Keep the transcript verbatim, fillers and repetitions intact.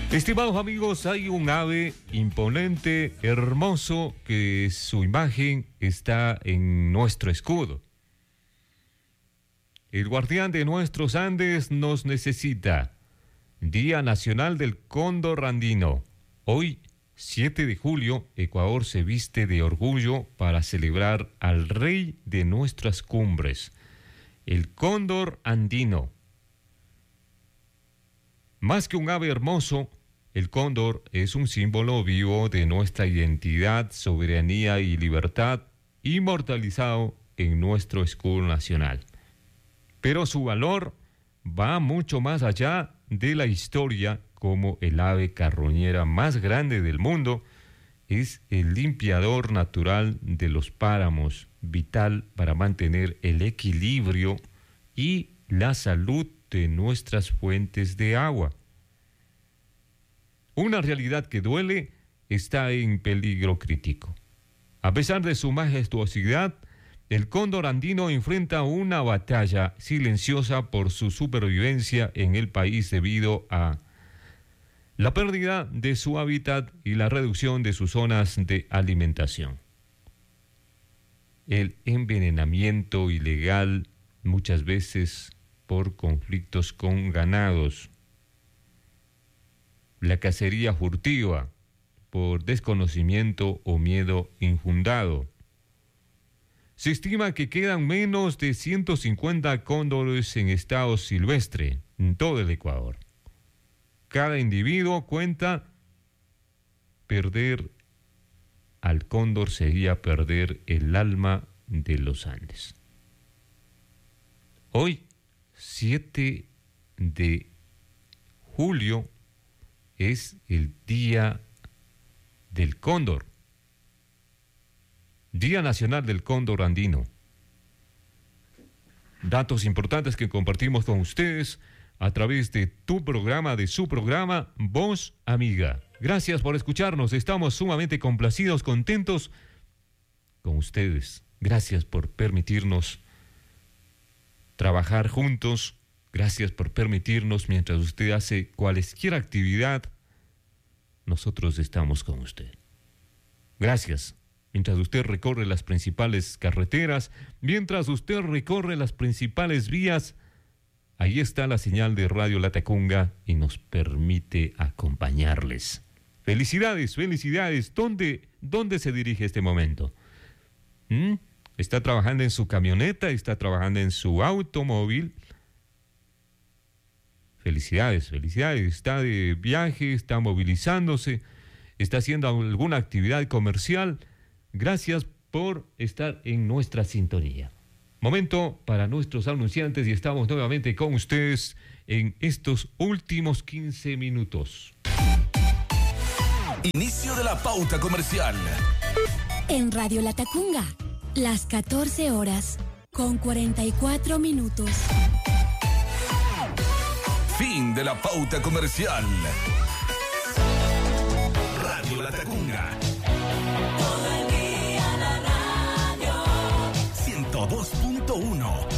Estimados amigos, hay un ave imponente, hermoso, que su imagen está en nuestro escudo. El guardián de nuestros Andes nos necesita. Día Nacional del Cóndor Andino. Hoy, siete de julio, Ecuador se viste de orgullo para celebrar al rey de nuestras cumbres, el cóndor andino. Más que un ave hermoso, el cóndor es un símbolo vivo de nuestra identidad, soberanía y libertad, inmortalizado en nuestro escudo nacional. Pero su valor va mucho más allá de la historia. Como el ave carroñera más grande del mundo, es el limpiador natural de los páramos, vital para mantener el equilibrio y la salud de nuestras fuentes de agua. Una realidad que duele está en peligro crítico. A pesar de su majestuosidad, el cóndor andino enfrenta una batalla silenciosa por su supervivencia en el país debido a la pérdida de su hábitat y la reducción de sus zonas de alimentación. El envenenamiento ilegal, muchas veces por conflictos con ganados. La cacería furtiva por desconocimiento o miedo infundado. Se estima que quedan menos de ciento cincuenta cóndores en estado silvestre en todo el Ecuador. Cada individuo cuenta. Perder al cóndor sería perder el alma de los Andes. Hoy, siete de julio, es el Día del Cóndor. Día Nacional del Cóndor Andino. Datos importantes que compartimos con ustedes a través de tu programa, de su programa, Voz Amiga. Gracias por escucharnos, estamos sumamente complacidos, contentos con ustedes. Gracias por permitirnos trabajar juntos, gracias por permitirnos, mientras usted hace cualquier actividad, nosotros estamos con usted. Gracias, mientras usted recorre las principales carreteras, mientras usted recorre las principales vías, ahí está la señal de Radio Latacunga y nos permite acompañarles. Felicidades, felicidades. ¿Dónde, dónde se dirige este momento? ¿Mm? ¿Está trabajando en su camioneta? ¿Está trabajando en su automóvil? Felicidades, felicidades. Está de viaje, está movilizándose, está haciendo alguna actividad comercial. Gracias por estar en nuestra sintonía. Momento para nuestros anunciantes y estamos nuevamente con ustedes en estos últimos quince minutos. Inicio de la pauta comercial. En Radio Latacunga, las catorce horas con cuarenta y cuatro minutos. Fin de la pauta comercial. Radio Latacunga. Todo el día la radio. ciento dos punto uno.